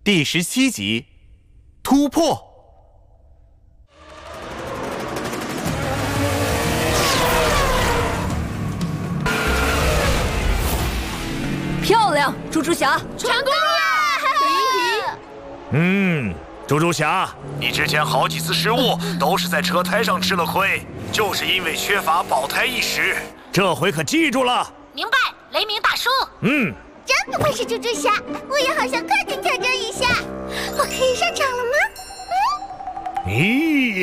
第17集，突破。 漂亮，猪猪侠， 成功了！ 猪猪侠，你之前好几次失误都是在车胎上吃了亏，就是因为缺乏保胎意识。这回可记住了。 明白，雷鸣大叔。 真不愧是猪猪侠，我也好想快点挑战一下。我可以上场了吗？ 咦。